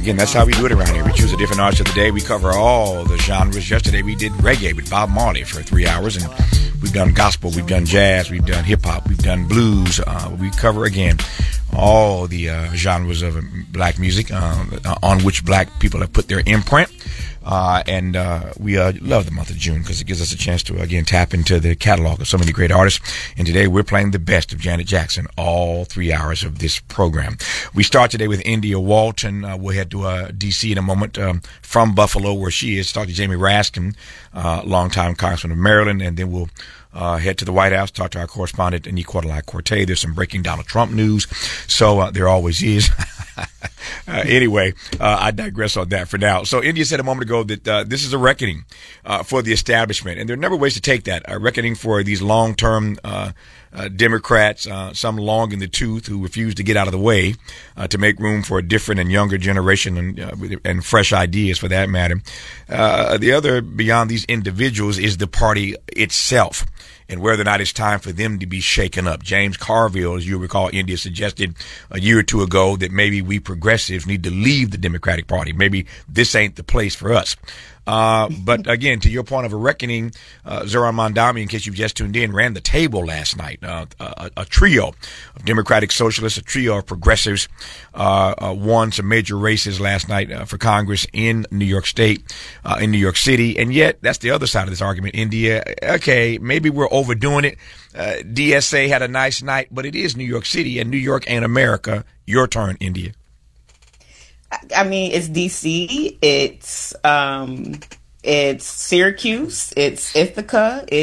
Again, that's how we do it around here. We choose a different artist of the day. We cover all the genres. Yesterday we did reggae with Bob Marley for 3 hours, and we've done gospel, we've done jazz, we've done hip-hop, we've done blues. We cover, again, all the genres of black music on which black people have put their imprint. And we love the month of June because it gives us a chance to, again, tap into the catalog of so many great artists. And today we're playing the best of Janet Jackson, all 3 hours of this program. We start today with India Walton. We'll head to D.C. in a moment from Buffalo, where she is. Talk to Jamie Raskin, longtime Congressman of Maryland, and then we'll head to the White House, talk to our correspondent, Nicolai Corte. There's some breaking Donald Trump news, so there always is. Anyway, I digress on that for now. So India said a moment ago that this is a reckoning for the establishment, and there are a number of ways to take that. A reckoning for these long-term Democrats, some long in the tooth, who refuse to get out of the way to make room for a different and younger generation and fresh ideas, for that matter. The other, beyond these individuals, is the party itself, and whether or not it's time for them to be shaken up. James Carville, as you recall, India suggested a year or two ago that maybe we progressives need to leave the Democratic Party. Maybe this ain't the place for us. But again, to your point of a reckoning, Zohran Mamdani, in case you've just tuned in, ran the table last night. A trio of Democratic Socialists, a trio of progressives, won some major races last night for Congress in New York State, in New York City. And yet, that's the other side of this argument. India, okay, maybe we're overdoing it. DSA had a nice night, but it is New York City, and New York and America. Your turn, India. I mean, it's DC, it's Syracuse, it's Ithaca,